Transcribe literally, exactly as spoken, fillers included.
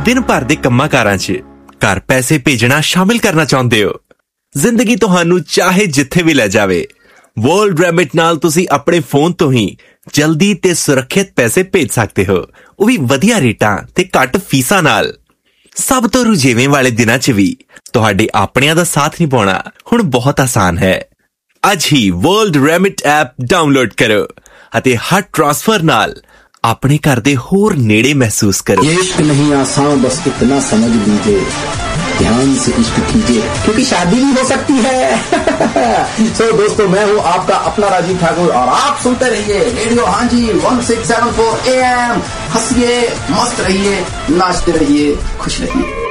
दिन भर दे ਕੰਮਾਂ ਕਾਰਾਂ 'ਚ ਘਰ ਪੈਸੇ ਭੇਜਣਾ ਸ਼ਾਮਿਲ ਕਰਨਾ ਚਾਹੁੰਦੇ ਹੋ? ਜ਼ਿੰਦਗੀ ਤੁਹਾਨੂੰ ਚਾਹੇ ਜਿੱਥੇ ਵੀ ਲੈ ਜਾਵੇ, ਵਰਲਡ ਰੈਮਿਟ ਨਾਲ ਤੁਸੀਂ ਆਪਣੇ ਫੋਨ ਤੋਂ ਹੀ ਜਲਦੀ ਤੇ ਸੁਰੱਖਿਅਤ ਪੈਸੇ ਭੇਜ ਸਕਦੇ ਹੋ, ਉਹ ਵੀ ਵਧੀਆ ਰੇਟਾਂ ਤੇ ਘੱਟ ਫੀਸਾਂ ਨਾਲ। ਸਭ ਤੋਂ ਰੁਝੇਵੇਂ ਵਾਲੇ ਦਿਨਾਂ 'ਚ ਵੀ ਤੁਹਾਡੇ ਆਪਣਿਆਂ ਦਾ ਸਾਥ ਨਿਭਾਉਣਾ ਹੁਣ ਬਹੁਤ ਆਸਾਨ ਹੈ। ਅੱਜ ਹੀ ਵਰਲਡ ਰੈਮਿਟ ਐਪ ਡਾਊਨਲੋਡ ਕਰੋ ਅਤੇ ਹਰ ਟ੍ਰਾਂਸਫਰ ਨਾਲ अपने घर दे होर नेड़े महसूस करो। ये इश्क नहीं आसान, बस इतना समझ लीजिए, ध्यान से इश्क कीजिए, क्योंकि शादी भी हो सकती है। सो दोस्तों, मैं हूँ आपका अपना राजीव ठाकुर और आप सुनते रहिए रेडियो हाँ जी one six seven four A M. हंसिए, मस्त रहिए, नाचते रहिए, खुश रहिए।